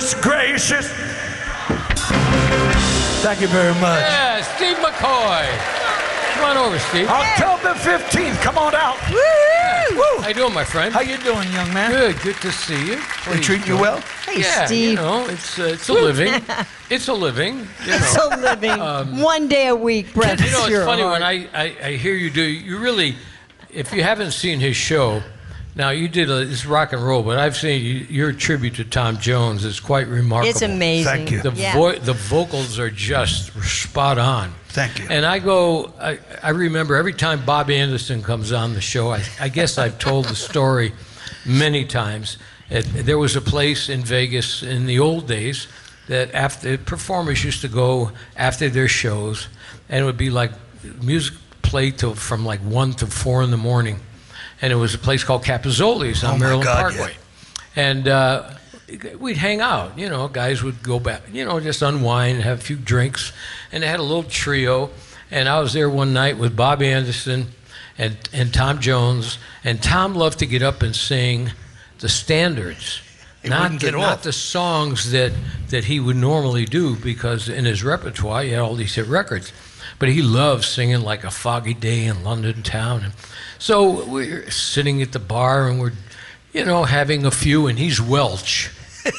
Goodness gracious. Thank you very much. Yeah, Steve McCoy. Come on over, Steve. October 15th, come on out. Woo! How you doing, my friend? How you doing, young man? Good to see you. They treating you well? Hey, Yeah, Steve. you know, it's a living. It's a living. You know. It's a living. 1 day a week, Brett. You know, it's funny when I hear you do. You really, if you haven't seen his show, now you did it's rock and roll, but I've seen your tribute to Tom Jones is quite remarkable. It's amazing. Thank you. The vocals are just spot on. Thank you. And I remember every time Bob Anderson comes on the show, I guess I've told the story many times. There was a place in Vegas in the old days that after performers used to go after their shows, and it would be like music played from like 1 to 4 in the morning. And it was a place called Capizzoli's on Maryland Parkway. Yeah. And we'd hang out, you know, guys would go back, you know, just unwind, have a few drinks. And they had a little trio. And I was there one night with Bob Anderson and Tom Jones. And Tom loved to get up and sing the standards. Not the songs that he would normally do, because in his repertoire he had all these hit records. But he loved singing like A Foggy Day in London Town. And so we're sitting at the bar and we're, you know, having a few, and he's Welsh.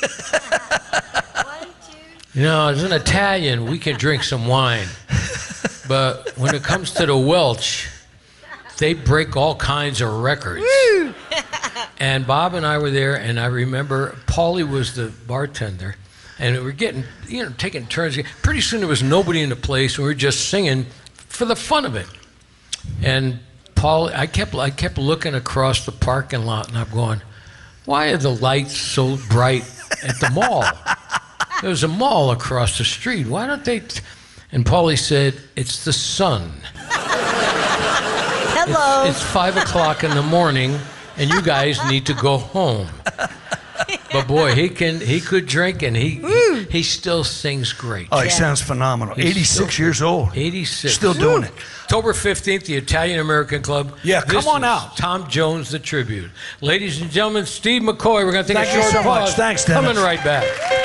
You know, as an Italian, we can drink some wine. But when it comes to the Welsh, they break all kinds of records. And Bob and I were there, and I remember Paulie was the bartender, and we were getting, you know, taking turns. Pretty soon there was nobody in the place, and we were just singing for the fun of it. And Paul, I kept looking across the parking lot, and I'm going, why are the lights so bright at the mall? There's a mall across the street. Why don't they? And Paulie said, it's the sun. Hello. It's 5 o'clock in the morning, and you guys need to go home. But boy, he could drink, and he still sings great. Oh, he sounds phenomenal. He's 86 years old. 86. Still doing it. October 15th, the Italian American Club. Yeah, This come on is out. Tom Jones, the tribute. Ladies and gentlemen, Steve McCoy. We're going to take Thank a you short so pause. much. Thanks, Dennis. Coming right back.